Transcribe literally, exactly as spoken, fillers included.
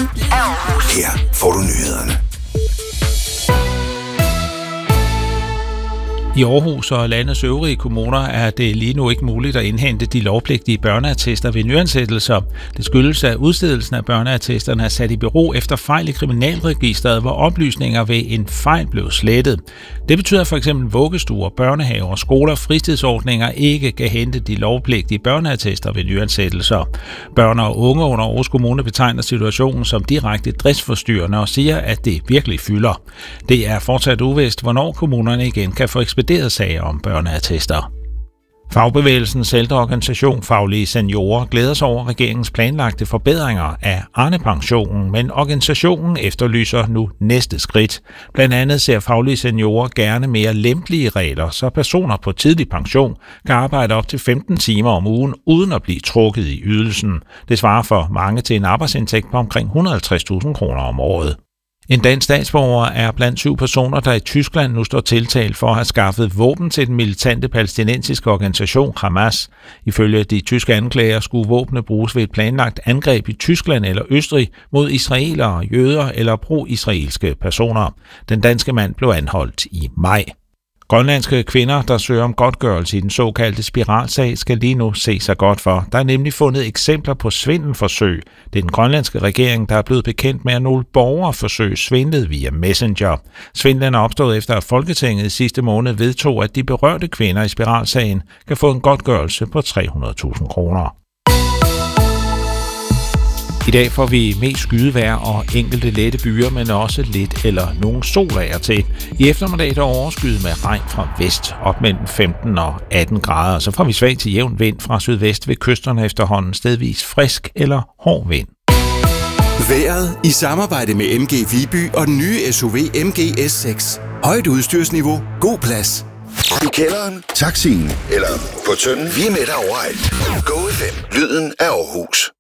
af Aarhus. Her får du nyhederne. I Aarhus og landets øvrige kommuner er det lige nu ikke muligt at indhente de lovpligtige børneattester ved nyansættelser. Det skyldes, at udstedelsen af børneattesterne er sat i bero efter fejl i kriminalregisteret, hvor oplysninger ved en fejl blev slettet. Det betyder for eksempel vuggestuer, børnehaver, skoler og fritidsordninger ikke kan hente de lovpligtige børneattester ved nyansættelser. Børn og unge under Aarhus Kommune betegner situationen som direkte driftsforstyrrende og siger, at det virkelig fylder. Det er fortsat uvist, hvornår kommunerne igen kan få ekspederet sager om børneattester. Fagbevægelsens ældreorganisation Faglige Seniorer glæder sig over regeringens planlagte forbedringer af Arne-pensionen, men organisationen efterlyser nu næste skridt. Blandt andet ser Faglige Seniorer gerne mere lempelige regler, så personer på tidlig pension kan arbejde op til femten timer om ugen uden at blive trukket i ydelsen. Det svarer for mange til en arbejdsindtægt på omkring et hundrede og halvtreds tusind kroner om året. En dansk statsborger er blandt syv personer, der i Tyskland nu står tiltalt for at have skaffet våben til den militante palæstinensiske organisation Hamas. Ifølge de tyske anklager skulle våbne bruges ved et planlagt angreb i Tyskland eller Østrig mod israelere, jøder eller pro-israelske personer. Den danske mand blev anholdt i maj. Grønlandske kvinder, der søger om godtgørelse i den såkaldte spiralsag, skal lige nu se sig godt for. Der er nemlig fundet eksempler på svindelforsøg. Det er den grønlandske regering, der er blevet bekendt med, at nogle borgerforsøg svindlede via Messenger. Svindlen er opstået efter, at Folketinget i sidste måned vedtog, at de berørte kvinder i spiralsagen kan få en godtgørelse på tre hundrede tusind kroner. I dag får vi mest skydevejr og enkelte lette byer, men også lidt eller nogen sol af og til. I eftermiddag er overskyet med regn fra vest, op mellem femten og atten grader. Så får vi svag til jævn vind fra sydvest ved kysterne efterhånden, stedvis frisk eller hård vind. Vejret i samarbejde med M G Viby og den nye S U V M G S seks. Højt udstyrsniveau, god plads. I kælderen, taxien eller på tønden. Vi er med dig overalt. Go F M, lyden af Aarhus.